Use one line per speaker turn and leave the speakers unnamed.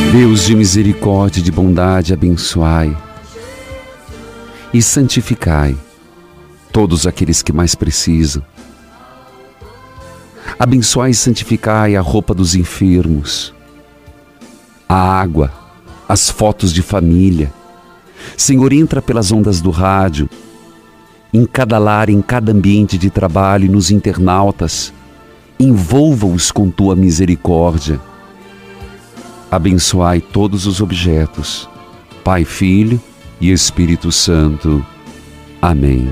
Deus de misericórdia e de bondade, abençoai e santificai todos aqueles que mais precisam. Abençoai e santificai a roupa dos enfermos, a água, as fotos de família. Senhor, entra pelas ondas do rádio, em cada lar, em cada ambiente de trabalho e nos internautas. Envolva-os com tua misericórdia. Abençoai todos os objetos, Pai, Filho e Espírito Santo. Amém.